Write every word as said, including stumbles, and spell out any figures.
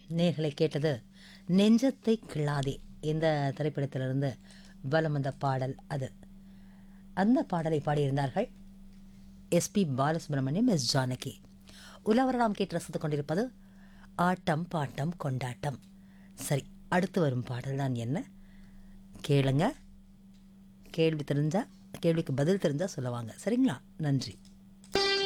நேர்களை கேட்டது நெஞ்சத்தை கிள்ளாதே இந்த திரைப்படத்திலிருந்து வலம் வந்த பாடல் அது. அந்த பாடலை பாடியிருந்தார்கள் எஸ்பி பாலசுப்ரமணியம், எஸ் ஜானகி. உலவர நாம் கேட்டு ரசித்துக் கொண்டிருப்பது ஆட்டம் பாட்டம் கொண்டாட்டம். சரி, அடுத்து வரும் பாடல் தான் என்ன கேளுங்க. கேள்வி தெரிஞ்சா கேள்விக்கு பதில் தெரிஞ்சா சொல்லுவாங்க. சரிங்களா? நன்றி.